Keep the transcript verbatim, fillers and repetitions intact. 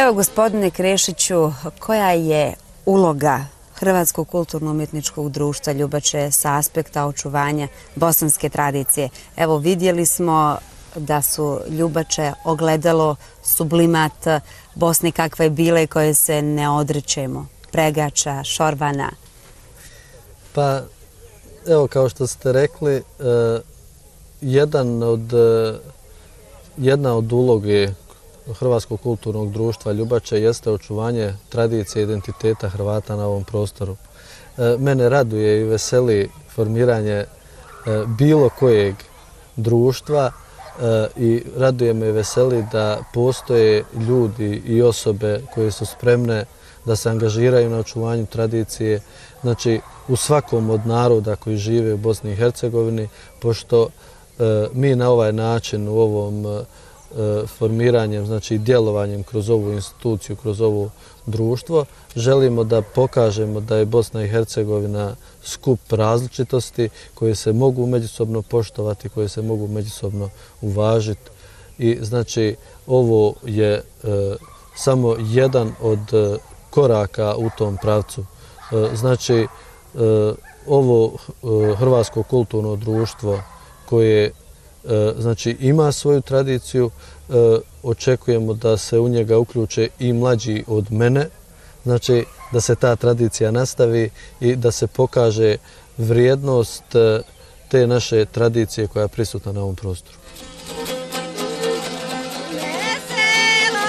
Evo, gospodine Krešiću, koja je uloga Hrvatskog kulturno-umjetničkog društva Ljubače sa aspekta očuvanja bosanske tradicije? Evo, vidjeli smo da su Ljubače ogledalo, sublimat Bosne kakva je bila i koje se ne odričemo. Pregača, Šorvana. Pa, evo, kao što ste rekli, jedan od, jedna od uloge Hrvatskog kulturnog društva Ljubače jeste očuvanje tradicije i identiteta Hrvata na ovom prostoru. Mene raduje i veseli formiranje bilo kojeg društva i raduje me i veseli da postoje ljudi i osobe koje su spremne da se angažiraju na očuvanju tradicije, znači u svakom od naroda koji žive u Bosni i Hercegovini, pošto mi na ovaj način u ovom formiranjem, znači djelovanjem kroz ovu instituciju, kroz ovo društvo, želimo da pokažemo da je Bosna i Hercegovina skup različitosti koje se mogu međusobno poštovati, koje se mogu međusobno uvažiti. I znači ovo je e, samo jedan od e, koraka u tom pravcu. E, znači e, ovo e, Hrvatsko kulturno društvo koje znači ima svoju tradiciju, očekujemo da se u njega uključe i mlađi od mene, znači da se ta tradicija nastavi i da se pokaže vrijednost te naše tradicije koja je prisutna na ovom prostoru.